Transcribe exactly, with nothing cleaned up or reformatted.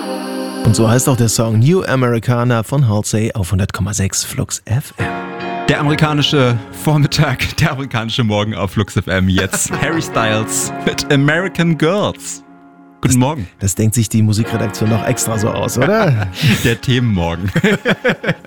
Und so heißt auch der Song New Americana von Halsey auf hundert Komma sechs Flux F M. Der amerikanische Vormittag, der amerikanische Morgen auf Flux F M. Jetzt Harry Styles mit American Girls. Guten das, Morgen. Das denkt sich die Musikredaktion noch extra so aus, oder? Der Themenmorgen.